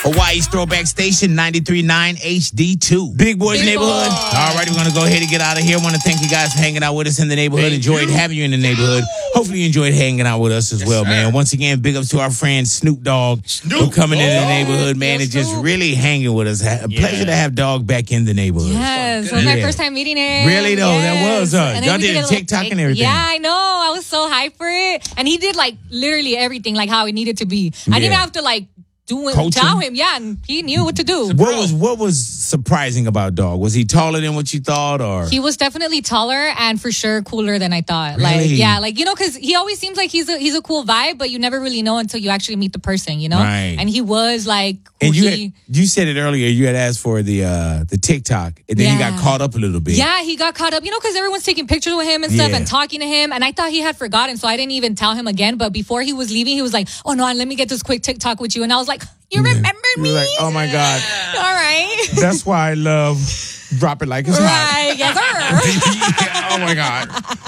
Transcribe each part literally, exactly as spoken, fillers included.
Hawaii's Throwback Station, ninety-three point nine H D two. Big Boys Big Neighborhood. Boy. All right, we're going to go ahead and get out of here. I want to thank you guys for hanging out with us in the neighborhood. Thank Enjoyed you. having you in the neighborhood. Hopefully you enjoyed hanging out with us as Yes, well, sir. man. Once again, big ups to our friend Snoop Dogg Snoop. for coming into the Oh, neighborhood, man, yes, and just Snoop. really hanging with us. A Yeah. pleasure to have Dogg back in the neighborhood. Yes, it was my Yeah. first time meeting him. Really, though? That was, huh? And then Y'all we did a a little TikTok take- and everything. Yeah, I know. I was so hyped for it. And he did like literally everything like how it needed to be. I didn't Yeah. even have to like do it, Coach tell him? him. Yeah, and he knew what to do. What was what was surprising about Dogg? Was he taller than what you thought, or He was definitely taller and for sure cooler than I thought. Really? Like, yeah, like you know, because he always seems like he's a he's a cool vibe, but you never really know until you actually meet the person, you know. Right. And he was like, And you he, had, you said it earlier. You had asked for the uh, the TikTok, and then you Yeah. got caught up a little bit. yeah, he got caught up, you know, because everyone's taking pictures with him and stuff Yeah. and talking to him, and I thought he had forgotten, so I didn't even tell him again. But before he was leaving, he was like, "Oh no, let me get this quick TikTok with you," and I was like, "You remember You me? were like, oh my god, All right." that's why I love Drop It Like It's Hot. Right, yes, sir. Yeah, oh my god!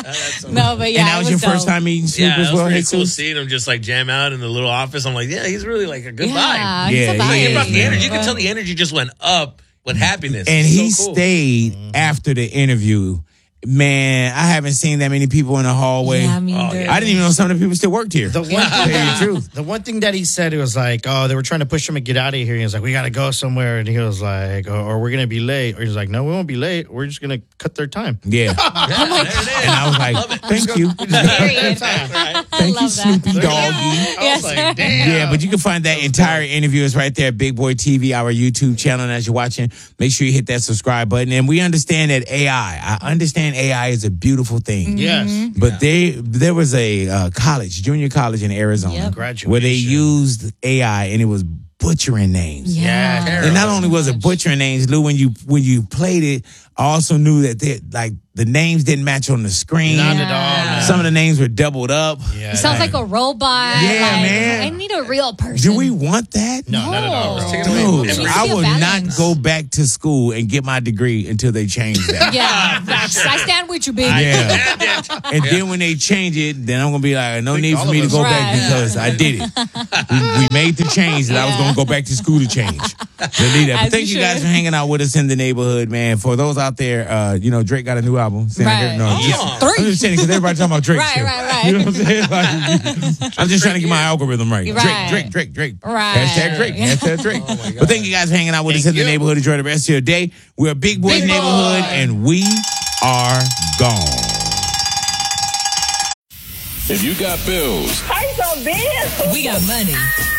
No, but yeah, and that it was your dope. first time meeting Snoop Yeah, as that well. was pretty cool Jesus? seeing him just like jam out in the little office. I'm like, yeah, he's really like a good Yeah, vibe. he's Yeah, a he vibe. He is, brought the man. energy. You can tell the energy just went up with happiness. And It's he so cool. stayed after the interview. Man, I haven't seen that many people in the hallway. Yeah, me Oh, either. yeah. I didn't even know some of the people still worked here. The one, Tell you the truth. the one thing that he said, it was like, oh, they were trying to push him to get out of here. He was like, we got to go somewhere. And he was like, or, or we're going to be late. Or he was like, no, we won't be late. We're just going to cut their time. Yeah. Yeah, there it is. And I was like, thank you. Period. Right. Thank you, love that. Snoopy Doggy. I Yes, was sir. like, damn. Yeah, but you can find that entire interview is right there at Big Boy T V, our YouTube channel. And as you're watching, make sure you hit that subscribe button. And we understand that A I, I understand A I is a beautiful thing. Yes. But they there was a uh, college, junior college in Arizona, Yep. Graduation. where they used A I and it was butchering names. Yeah. Yeah. And not only was it butchering names, Lou, when you when you played it, I also knew that they, like the names didn't match on the screen. Not at all, man. Some of the names were doubled up. Yeah. He sounds like a robot. Yeah, like, man. I need a real person. Do we want that? No, not at all. No. bro. Take it away. Dude, There needs to I be a will balance. not go back to school and get my degree until they change that. Yeah, facts. I stand with you, baby. Yeah. And then when they change it, then I'm gonna be like, no think need for all me of to us- go back Right. because I did it. We, we made the change that I was gonna go back to school to change. So leave that. But As thank you you guys should. for hanging out with us in the neighborhood, man. For those out there, uh, you know, Drake got a new album. Saying I Right. get- no, Oh, just- three. I'm just saying because everybody talking about Drake. Right, still. right, right. You know what I'm saying? Like, I'm just trying to get my algorithm right. Right. Drake, Drake, Drake, Drake. Right. Hashtag Drake. Hashtag Drake. But thank you guys for hanging out with us in Thank the you. neighborhood. Enjoy the rest of your day. We're Big Boys Big Neighborhood, Boy. and we are gone. If you got bills, We got money.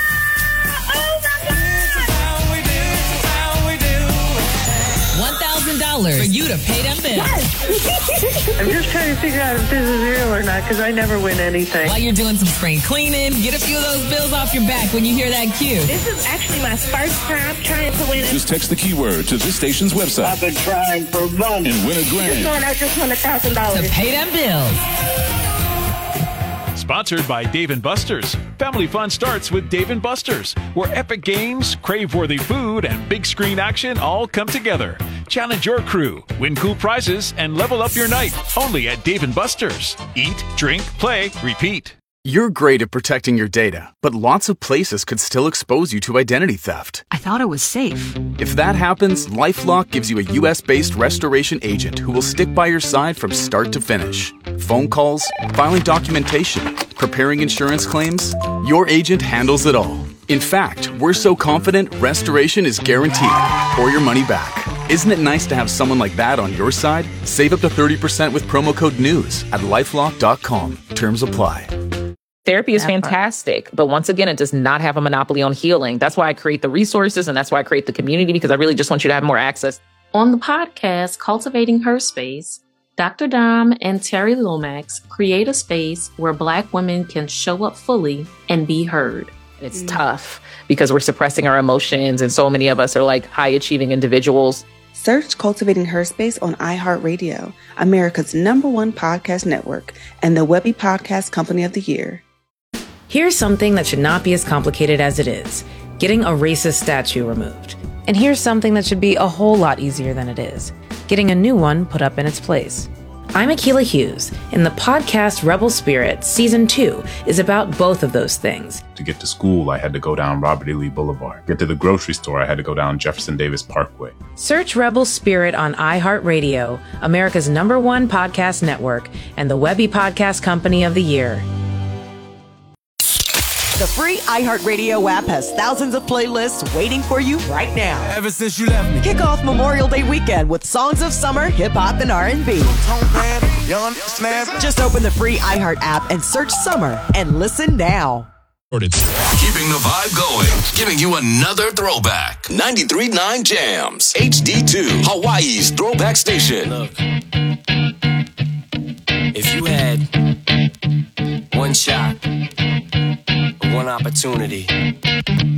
One thousand dollars for you to pay them bills I'm just trying to figure out if this is real or not because I never win anything. while you're doing some spring cleaning. Get a few of those bills off your back when you hear that cue. This is actually my first time trying to win. just text the keyword to this station's website I've been trying for months. and win a grand. Going, I just won a thousand To dollars. pay them bills. Sponsored by Dave and Buster's. Family fun starts with Dave and Buster's, where epic games, crave-worthy food, and big screen action all come together. Challenge your crew, win cool prizes, and level up your night. Only at Dave and Buster's. Eat, drink, play, repeat. You're great at protecting your data, but lots of places could still expose you to identity theft. I thought it was safe. If that happens, LifeLock gives you a U S-based restoration agent who will stick by your side from start to finish. Phone calls, filing documentation, preparing insurance claims, your agent handles it all. In fact, we're so confident restoration is guaranteed or your money back. Isn't it nice to have someone like that on your side? Save up to thirty percent with promo code NEWS at lifelock dot com. Terms apply. Therapy is fantastic, but once again, it does not have a monopoly on healing. That's why I create the resources and that's why I create the community, because I really just want you to have more access. On the podcast, Cultivating Her Space, Doctor Dom and Terry Lomax create a space where Black women can show up fully and be heard. It's tough because we're suppressing our emotions, and so many of us are like high achieving individuals. Search Cultivating Her Space on iHeartRadio, America's number one podcast network, and the Webby Podcast Company of the Year. Here's something that should not be as complicated as it is: getting a racist statue removed. And here's something that should be a whole lot easier than it is: getting a new one put up in its place. I'm Akilah Hughes, and the podcast Rebel Spirit Season two is about both of those things. To get to school, I had to go down Robert E. Lee Boulevard. Get to the grocery store, I had to go down Jefferson Davis Parkway. Search Rebel Spirit on iHeartRadio, America's number one podcast network, and the Webby Podcast Company of the Year. The free iHeartRadio app has thousands of playlists waiting for you right now. Ever since you left me. Kick off Memorial Day weekend with songs of summer, hip-hop, and R and B. Just open the free iHeart app and search Summer and listen now. Keeping the vibe going, giving you another throwback. ninety-three point nine Jams, H D two, Hawaii's throwback station. Look, if you had one shot, one opportunity